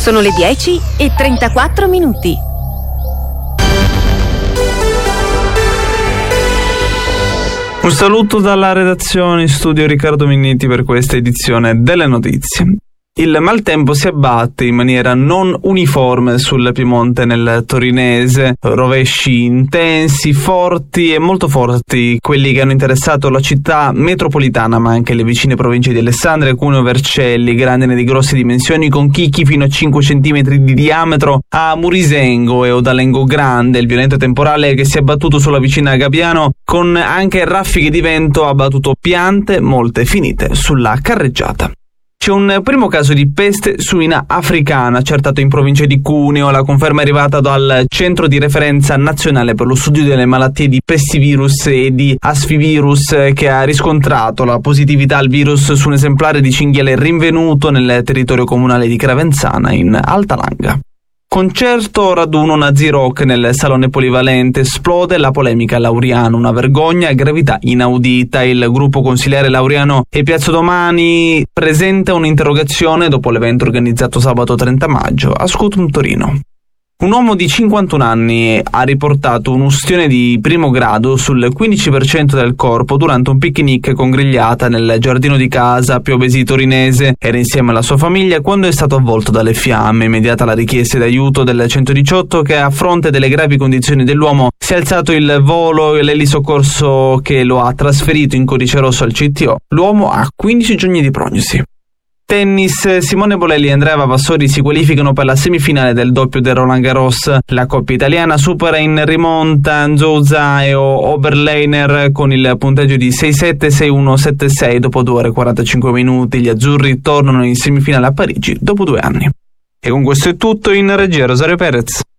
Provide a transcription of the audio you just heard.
Sono le 10:34. Un saluto dalla redazione in studio Riccardo Minniti per questa edizione delle notizie. Il maltempo si abbatte in maniera non uniforme sul Piemonte nel torinese, rovesci intensi, forti e molto forti, quelli che hanno interessato la città metropolitana ma anche le vicine province di Alessandria, Cuneo, Vercelli, grandine di grosse dimensioni con chicchi fino a 5 cm di diametro, a Murisengo e Odalengo Grande, il violento temporale che si è abbattuto sulla vicina Gabiano con anche raffiche di vento ha abbattuto piante, molte finite sulla carreggiata. C'è un primo caso di peste suina africana accertato in provincia di Cuneo. La conferma è arrivata dal Centro di Referenza Nazionale per lo Studio delle Malattie di Pestivirus e di Asfivirus, che ha riscontrato la positività al virus su un esemplare di cinghiale rinvenuto nel territorio comunale di Cravenzana in Alta Langa. Concerto raduno Nazi Rock nel salone polivalente, esplode la polemica Laureano, una vergogna e gravità inaudita. Il gruppo consiliare Laureano e Piazza Domani presenta un'interrogazione dopo l'evento organizzato sabato 30 maggio a Scutum Torino. Un uomo di 51 anni ha riportato un'ustione di primo grado sul 15% del corpo durante un picnic con grigliata nel giardino di casa a Piovesi Torinese. Era insieme alla sua famiglia quando è stato avvolto dalle fiamme. Immediata la richiesta d'aiuto del 118 che, a fronte delle gravi condizioni dell'uomo, si è alzato il volo e l'elisoccorso che lo ha trasferito in codice rosso al CTO. L'uomo ha 15 giorni di prognosi. Tennis, Simone Bolelli e Andrea Vavassori si qualificano per la semifinale del doppio del Roland Garros. La coppia italiana supera in rimonta Zhou Zhai e Oberleiner con il punteggio di 6-7, 6-1, 7-6 dopo 2 ore e 45 minuti. Gli azzurri tornano in semifinale a Parigi dopo 2 anni. E con questo è tutto. In regia Rosario Perez.